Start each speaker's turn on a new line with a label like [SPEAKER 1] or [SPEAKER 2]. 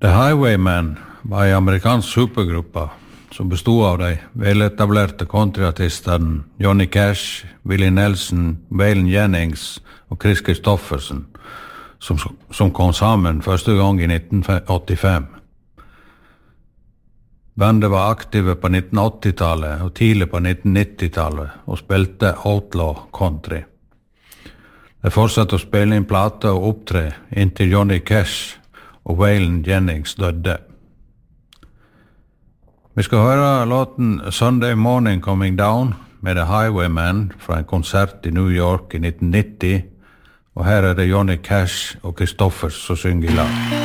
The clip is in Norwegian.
[SPEAKER 1] The Highwaymen var en amerikansk supergruppe som bestod av de veletablerte countryartistene Johnny Cash, Willie Nelson, Waylon Jennings og Chris Christofferson, som kom sammen første gang i 1985. Bandet var aktive på 1980-tallet og tidlig på 1990-tallet og spilte outlaw country. De fortsatte å spille inn plater og opptre inntil Johnny Cash og Waylon Jennings døde. Vi skal høre låten Sunday Morning Coming Down med The Highwaymen fra en konsert i New York i 1990, og her er det Johnny Cash og Christoffers som synger i lag.